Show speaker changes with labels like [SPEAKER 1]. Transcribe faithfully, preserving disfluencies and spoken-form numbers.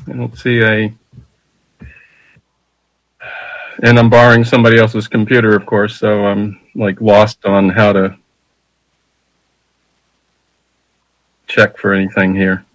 [SPEAKER 1] I don't see a, and I'm borrowing somebody else's computer, of course, so I'm like lost on how to check for anything here.